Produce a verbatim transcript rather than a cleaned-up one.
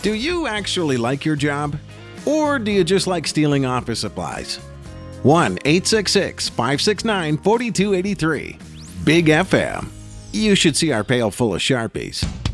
Do you actually like your job? Or do you just like stealing office supplies? one eight six six, five six nine, four two eight three. Big F M. You should see our pail full of Sharpies.